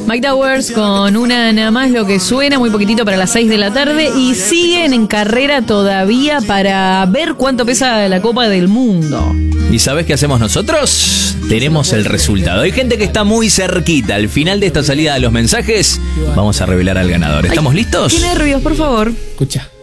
Mike Towers con una nada más lo que suena, muy poquitito para las 6 de la tarde. Y siguen en carrera todavía para ver cuánto pesa la Copa del Mundo. ¿Y sabés qué hacemos nosotros? Tenemos el resultado. Hay gente que está muy cerquita. Al final de esta salida de los mensajes, vamos a revelar al ganador. ¿Estamos listos? Qué nervios, por favor. Escucha.